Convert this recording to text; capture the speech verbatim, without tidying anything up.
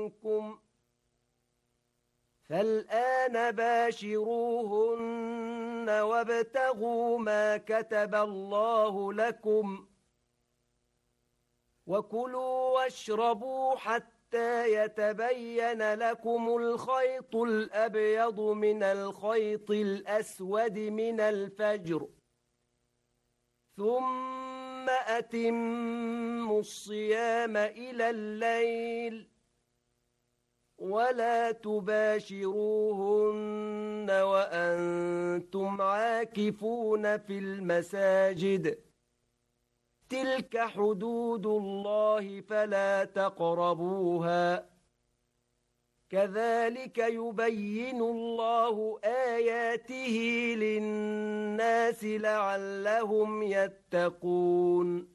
منكم فالآن باشروهن وابتغوا ما كتب الله لكم وكلوا واشربوا حتى يتبين لكم الخيط الأبيض من الخيط الأسود من الفجر ثم أتموا الصيام إلى الليل ولا تباشروهن وأنتم عاكفون في المساجد تلك حدود الله فلا تقربوها كذلك يبين الله آياته للناس لعلهم يتقون